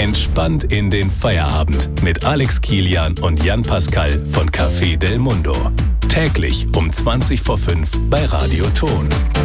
Entspannt in den Feierabend mit Alex Kilian und Jan Pascal von Café Del Mundo. Täglich um 5:20 bei Radio Ton.